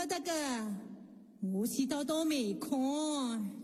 大哥，我洗澡都没空。